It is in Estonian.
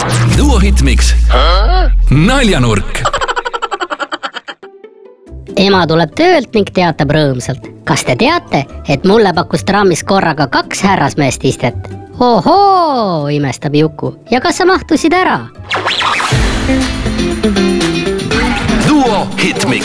Duo Hitmix naljanurk. Ema tuleb töölt ning teatab rõõmsalt. Kas te teate, et mulle pakkus trammis korraga 2 härrasmeest istet? Ohoo, imestab Juku. Ja kas sa mahtusid ära? Duo Hitmix.